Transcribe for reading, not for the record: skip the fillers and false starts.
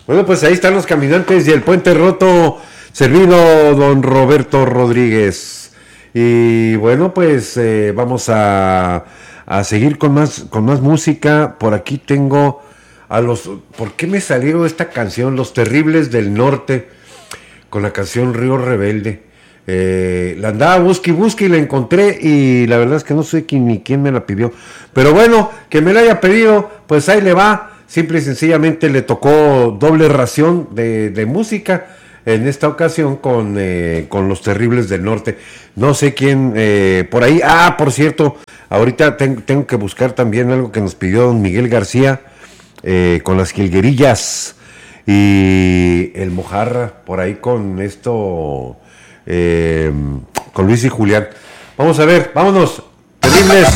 Bueno, pues ahí están los caminantes y el puente roto, servido don Roberto Rodríguez. Y bueno, pues vamos a seguir con más música. Por aquí tengo a los... ¿Por qué me salieron esta canción? Los Terribles del Norte, con la canción Río Rebelde. La andaba busque y la encontré y la verdad es que no sé ni quién me la pidió. Pero bueno, que me la haya pedido, pues ahí le va. Simple y sencillamente le tocó doble ración de música en esta ocasión con los Terribles del Norte. No sé quién por ahí. Ah, por cierto, ahorita tengo que buscar también algo que nos pidió don Miguel García con las Jilguerillas y el Mojarra, por ahí con esto, con Luis y Julián. Vamos a ver, vámonos. Terribles.